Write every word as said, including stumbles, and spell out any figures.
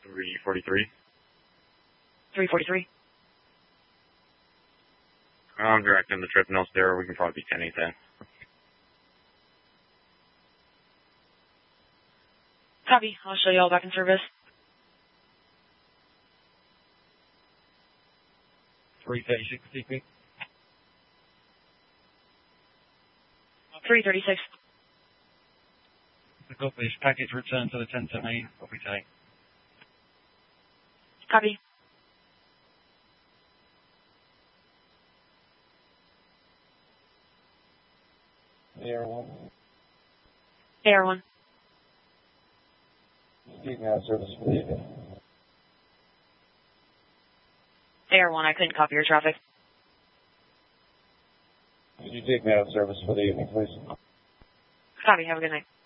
three forty-three. three forty-three. I'm directing the trip, no stair. We can probably be ten eight then. Copy. I'll show you all back in service. three thirty-six, C P. three thirty-six. Got this package returned to the ten seventy. Copy take. Copy. A R one. A R one. Speed now service for the evening. A R one, I couldn't copy your traffic. Could you take me out of service for the evening, please? Copy. Have a good night.